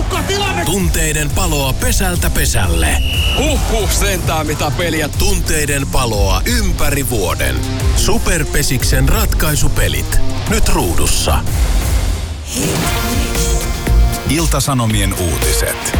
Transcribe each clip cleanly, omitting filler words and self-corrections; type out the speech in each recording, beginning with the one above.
Uhkatilanne! Tunteiden paloa pesältä pesälle. Sentään mitä peliä. Tunteiden paloa ympäri vuoden. Superpesiksen ratkaisupelit. Nyt ruudussa. Ilta-Sanomien uutiset.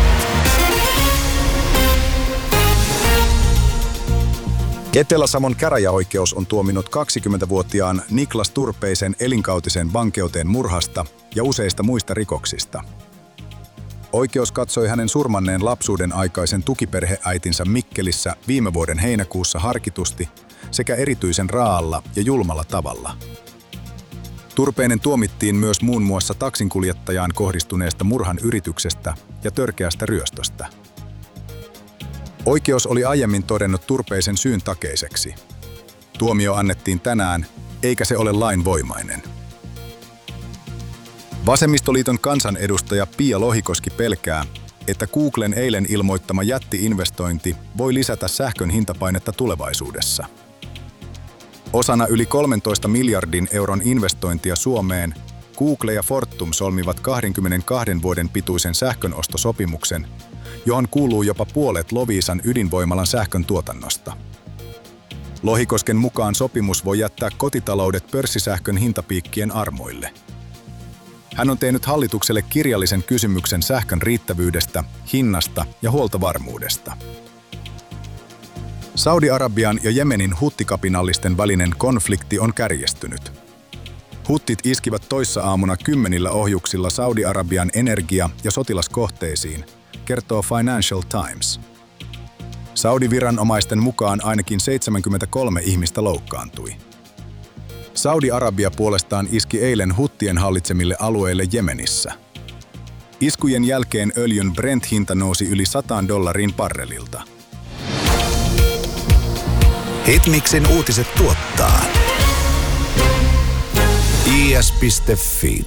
Etelä-Savon käräjäoikeus on tuominut 20-vuotiaan Niklas Turpeisen elinkautiseen vankeuteen murhasta ja useista muista rikoksista. Oikeus katsoi hänen surmanneen lapsuuden aikaisen tukiperheäitinsä Mikkelissä viime vuoden heinäkuussa harkitusti sekä erityisen raa'alla ja julmalla tavalla. Turpeinen tuomittiin myös muun muassa taksinkuljettajaan kohdistuneesta murhan yrityksestä ja törkeästä ryöstöstä. Oikeus oli aiemmin todennut Turpeisen syyn takeiseksi. Tuomio annettiin tänään, eikä se ole lainvoimainen. Vasemmistoliiton kansanedustaja Pia Lohikoski pelkää, että Googlen eilen ilmoittama jätti-investointi voi lisätä sähkön hintapainetta tulevaisuudessa. Osana yli 13 miljardin euron investointia Suomeen, Google ja Fortum solmivat 22 vuoden pituisen sähkönostosopimuksen, johon kuuluu jopa puolet Loviisan ydinvoimalan sähkön tuotannosta. Lohikosken mukaan sopimus voi jättää kotitaloudet pörssisähkön hintapiikkien armoille. Hän on tehnyt hallitukselle kirjallisen kysymyksen sähkön riittävyydestä, hinnasta ja huoltovarmuudesta. Saudi-Arabian ja Jemenin huttikapinallisten välinen konflikti on kärjestynyt. Huttit iskivät toissa-aamuna 10 ohjuksilla Saudi-Arabian energia- ja sotilaskohteisiin, kertoo Financial Times. Saudi-viranomaisten mukaan ainakin 73 ihmistä loukkaantui. Saudi-Arabia puolestaan iski eilen huttien hallitsemille alueille Jemenissä. Iskujen jälkeen öljyn Brent-hinta nousi yli $100 barrelilta. Hitmixin uutiset tuottaa is.fi.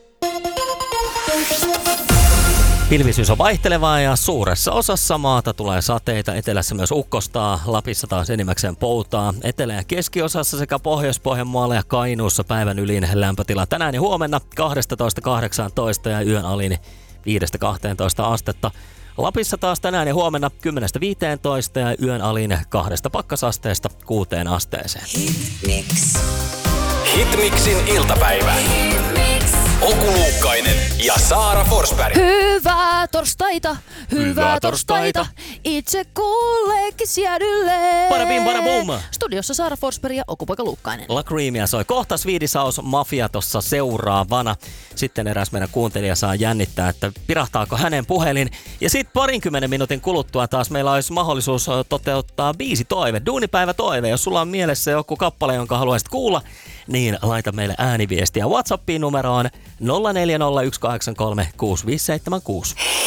Pilvisyys on vaihtelevaa ja suuressa osassa maata tulee sateita. Etelässä myös ukkostaa, Lapissa taas enimmäkseen poutaa. Etelä- ja keskiosassa sekä Pohjois-Pohjanmaalla ja Kainuussa päivän ylin lämpötila tänään ja huomenna 12-18 ja yön alin 5-12 astetta. Lapissa taas tänään ja huomenna 10-15 ja yön alin 2 pakkasasteesta 6 asteeseen. Hitmixin iltapäivä. Oku Luukkainen ja Saara Forsberg. Hyvää torstaita, hyvää torstaita. Itse kullekin siedylle. Parabim, parabum. Studiossa Saara Forsberg ja Oku-poika Luukkainen. La Creamia soi. Kohta Swedish House Mafia tossa seuraavana. Sitten eräs meidän kuuntelija saa jännittää, että pirahtaako hänen puhelin. Ja sitten 20 minuutin kuluttua taas meillä olisi mahdollisuus toteuttaa biisitoive, duunipäivätoive. Jos sulla on mielessä joku kappale, jonka haluaisit kuulla, niin laita meille ääniviestiä WhatsAppiin numeroon 0401836576.